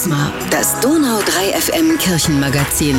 Charisma, das Donau 3 FM Kirchenmagazin.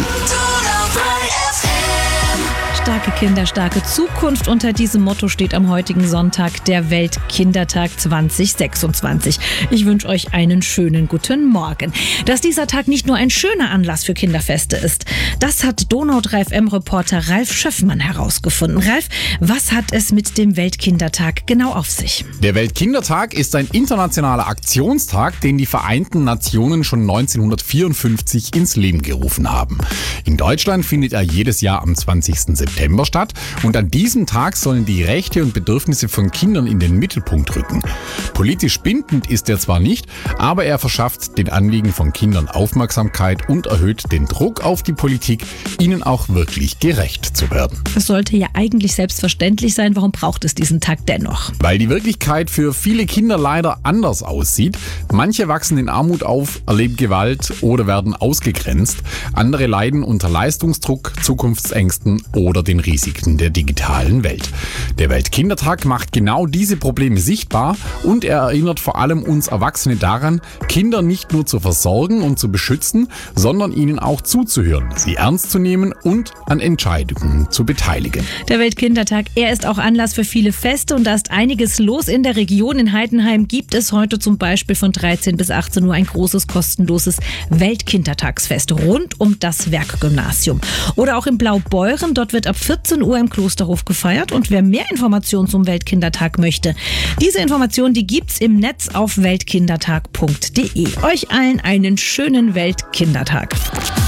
Starke Kinder, starke Zukunft. Unter diesem Motto steht am heutigen Sonntag der Weltkindertag 2026. Ich wünsche euch einen schönen guten Morgen. Dass dieser Tag nicht nur ein schöner Anlass für Kinderfeste ist, das hat Donau 3 FM-Reporter Ralf Schöffmann herausgefunden. Ralf, was hat es mit dem Weltkindertag genau auf sich? Der Weltkindertag ist ein internationaler Aktionstag, den die Vereinten Nationen schon 1954 ins Leben gerufen haben. In Deutschland findet er jedes Jahr am 20. September statt und an diesem Tag sollen die Rechte und Bedürfnisse von Kindern in den Mittelpunkt rücken. Politisch bindend ist er zwar nicht, aber er verschafft den Anliegen von Kindern Aufmerksamkeit und erhöht den Druck auf die Politik, ihnen auch wirklich gerecht zu werden. Das sollte ja eigentlich selbstverständlich sein. Warum braucht es diesen Tag dennoch? Weil die Wirklichkeit für viele Kinder leider anders aussieht. Manche wachsen in Armut auf, erleben Gewalt oder werden ausgegrenzt. Andere leiden unter Leistungsdruck, Zukunftsängsten oder den Risiken der digitalen Welt. Der Weltkindertag macht genau diese Probleme sichtbar und er erinnert vor allem uns Erwachsene daran, Kinder nicht nur zu versorgen und zu beschützen, sondern ihnen auch zuzuhören, sie ernst zu nehmen und an Entscheidungen zu beteiligen. Der Weltkindertag, er ist auch Anlass für viele Feste und da ist einiges los in der Region. In Heidenheim gibt es heute zum Beispiel von 13 bis 18 Uhr ein großes kostenloses Weltkindertagsfest rund um das Werkgymnasium. Oder auch in Blaubeuren, dort wird ab 14 Uhr im Klosterhof gefeiert und wer mehr Informationen zum Weltkindertag möchte, diese Informationen, die gibt's im Netz auf weltkindertag.de. Euch allen einen schönen Weltkindertag.